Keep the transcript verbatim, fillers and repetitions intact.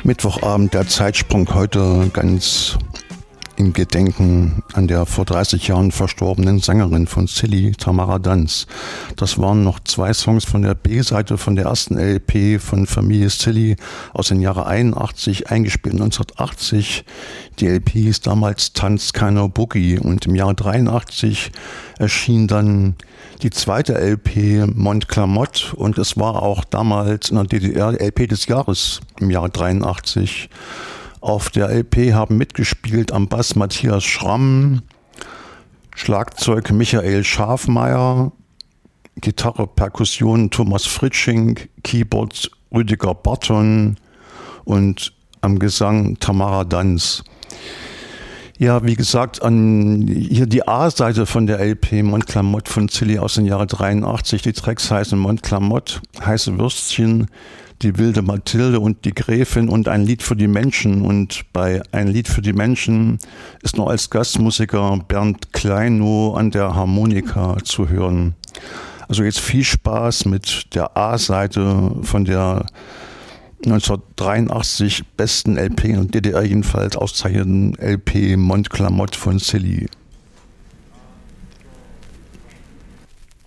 Mittwochabend, der Zeitsprung heute ganz im Gedenken an der vor dreißig Jahren verstorbenen Sängerin von Silly, Tamara Danz. Das waren noch zwei Songs von der B-Seite von der ersten L P von Familie Silly aus dem Jahre einundachtzig, eingespielt neunzehnhundertachtzig. Die L P hieß damals Tanzt keiner Boogie und im Jahre dreiundachtzig erschien dann die zweite L P Mont Clamotte und es war auch damals in der D D R L P des Jahres im Jahre dreiundachtzig. Auf der L P haben mitgespielt am Bass Matthias Schramm, Schlagzeug Michael Schafmeier, Gitarre, Perkussion Thomas Fritsching, Keyboard Rüdiger Barton und am Gesang Tamara Danz. Ja, wie gesagt, an hier die A-Seite von der L P Mont Clamotte von Silly aus dem Jahre dreiundachtzig. Die Tracks heißen Mont Clamotte, Heiße Würstchen, Die wilde Mathilde und die Gräfin und ein Lied für die Menschen. Und bei Ein Lied für die Menschen ist noch als Gastmusiker Bernd Kleinow an der Harmonika zu hören. Also jetzt viel Spaß mit der A-Seite von der neunzehnhundertdreiundachtzig besten L P, in der D D R jedenfalls auszeichneten L P Mont Clamotte von Silly.